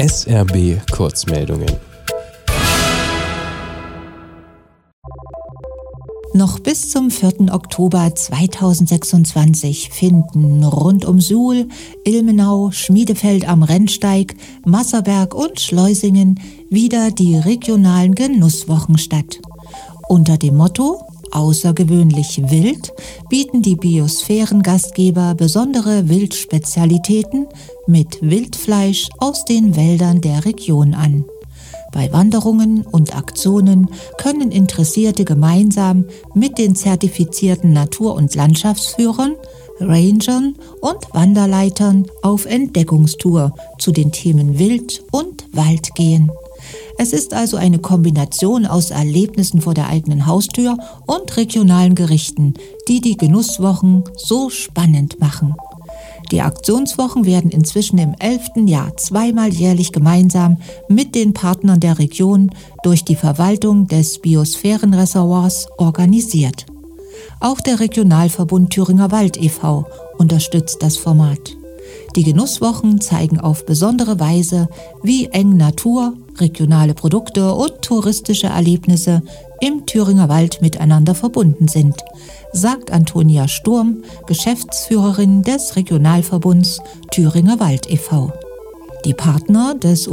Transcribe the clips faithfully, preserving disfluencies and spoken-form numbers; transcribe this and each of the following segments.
S R B Kurzmeldungen. Noch bis zum vierten Oktober zweitausendsechsundzwanzig finden rund um Suhl, Ilmenau, Schmiedefeld am Rennsteig, Masserberg und Schleusingen wieder die regionalen Genusswochen statt. Unter dem Motto Außergewöhnlich wild bieten die Biosphärengastgeber besondere Wildspezialitäten mit Wildfleisch aus den Wäldern der Region an. Bei Wanderungen und Aktionen können Interessierte gemeinsam mit den zertifizierten Natur- und Landschaftsführern, Rangern und Wanderleitern auf Entdeckungstour zu den Themen Wild und Wald gehen. Es ist also eine Kombination aus Erlebnissen vor der eigenen Haustür und regionalen Gerichten, die die Genusswochen so spannend machen. Die Aktionswochen werden inzwischen im elften Jahr zweimal jährlich gemeinsam mit den Partnern der Region durch die Verwaltung des Biosphärenreservoirs organisiert. Auch der Regionalverbund Thüringer Wald e V unterstützt das Format. Die Genusswochen zeigen auf besondere Weise, wie eng Natur, regionale Produkte und touristische Erlebnisse im Thüringer Wald miteinander verbunden sind, sagt Antonia Sturm, Geschäftsführerin des Regionalverbunds Thüringer Wald e V. Die Partner des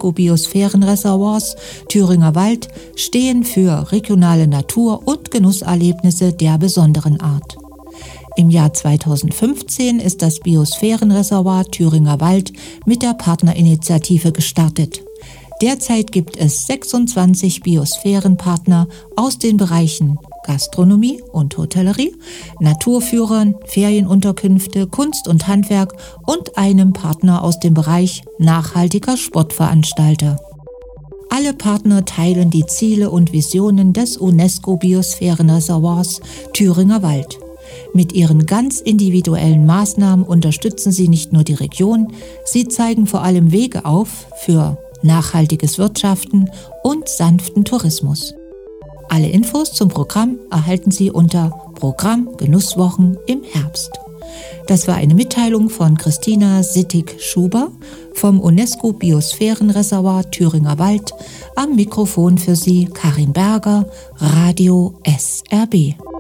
UNESCO-Biosphärenreservoirs Thüringer Wald stehen für regionale Natur- und Genusserlebnisse der besonderen Art. Im Jahr zweitausendfünfzehn ist das Biosphärenreservoir Thüringer Wald mit der Partnerinitiative gestartet. Derzeit gibt es sechsundzwanzig Biosphärenpartner aus den Bereichen Gastronomie und Hotellerie, Naturführern, Ferienunterkünfte, Kunst und Handwerk und einem Partner aus dem Bereich nachhaltiger Sportveranstalter. Alle Partner teilen die Ziele und Visionen des UNESCO-Biosphärenreservoirs Thüringer Wald. Mit ihren ganz individuellen Maßnahmen unterstützen sie nicht nur die Region, sie zeigen vor allem Wege auf für nachhaltiges Wirtschaften und sanften Tourismus. Alle Infos zum Programm erhalten Sie unter Programm Genusswochen im Herbst. Das war eine Mitteilung von Christina Sittig-Schuber vom UNESCO-Biosphärenreservoir Thüringer Wald. Am Mikrofon für Sie Karin Berger, Radio S R B.